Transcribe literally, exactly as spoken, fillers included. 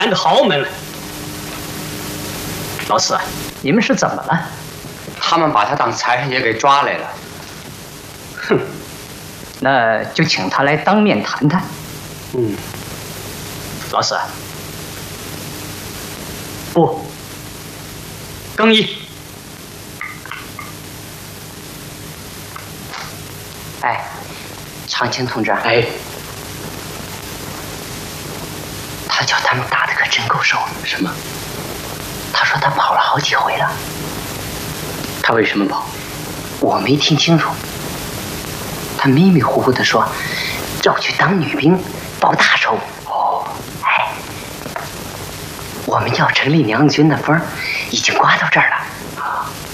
俺的豪门了。老四，你们是怎么了？ 他们把他当财神爷给抓来了。 哼，那就请他来当面谈谈。嗯，老四，不，更衣。 哎，长青同志， 哎， 他叫他们打的可真够手。 什么？ 他说他跑了好几回了。 他为什么跑？ 我没听清楚。他迷迷糊糊地说要去当女兵，报大仇。 哦， 哎，我们要成立娘军的风已经刮到这儿了。